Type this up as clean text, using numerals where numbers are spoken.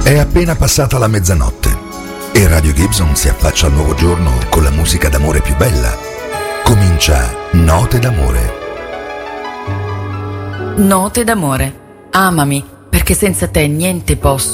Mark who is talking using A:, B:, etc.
A: È appena passata la mezzanotte e Radio Gibson si affaccia al nuovo giorno con la musica d'amore più bella. Comincia Note d'amore.
B: Note d'amore. Amami, perché senza te niente posso.